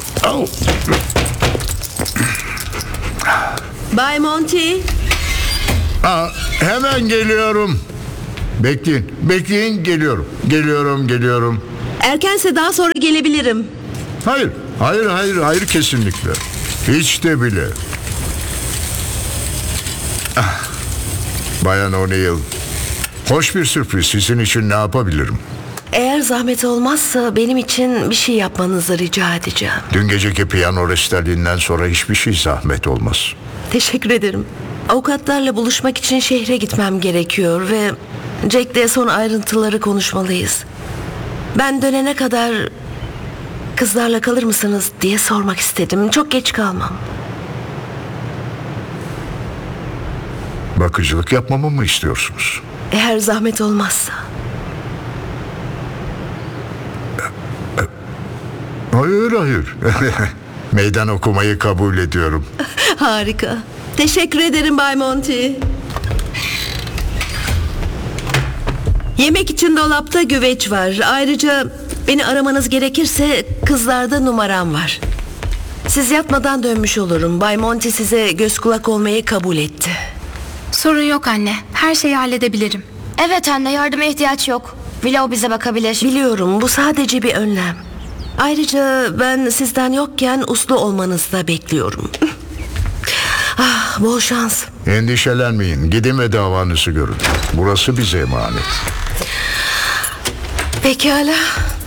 Au. Bay Monty. Hemen geliyorum. Bekleyin, geliyorum. Erkense daha sonra gelebilirim. Hayır, kesinlikle. Hiç de bile. Bayan O'Neill, hoş bir sürpriz. Sizin için ne yapabilirim? Eğer zahmet olmazsa benim için bir şey yapmanızı rica edeceğim. Dün geceki piyano resitalinden sonra hiçbir şey zahmet olmaz. Teşekkür ederim. Avukatlarla buluşmak için şehre gitmem gerekiyor ve Jack'le son ayrıntıları konuşmalıyız. Ben dönene kadar kızlarla kalır mısınız diye sormak istedim. Çok geç kalmam. Bakıcılık yapmamı mı istiyorsunuz? Eğer zahmet olmazsa. Hayır. Meydan okumayı kabul ediyorum. Harika. Teşekkür ederim Bay Monty. Yemek için dolapta güveç var. Ayrıca beni aramanız gerekirse kızlarda numaram var. Siz yatmadan dönmüş olurum. Bay Monty size göz kulak olmayı kabul etti. Sorun yok anne. Her şeyi halledebilirim. Evet anne, yardıma ihtiyaç yok. Willow bize bakabilir. Biliyorum, bu sadece bir önlem. Ayrıca ben sizden yokken uslu olmanızı da bekliyorum. Bol şans. Endişelenmeyin. Gidin ve davanızı görün. Burası bize emanet. Pekala.